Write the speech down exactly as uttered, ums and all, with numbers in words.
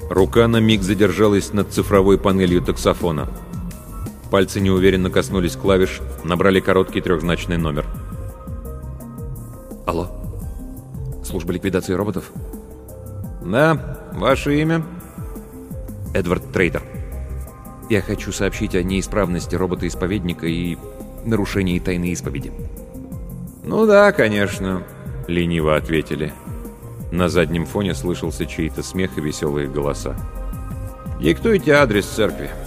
Рука на миг задержалась над цифровой панелью таксофона. Пальцы неуверенно коснулись клавиш, набрали короткий трехзначный номер. Алло? Служба ликвидации роботов? Да, ваше имя? Эдвард Трейдер. Я хочу сообщить о неисправности робота-исповедника и нарушении тайны исповеди. Ну да, конечно, лениво ответили. На заднем фоне слышался чей-то смех и веселые голоса. Диктуйте адрес церкви.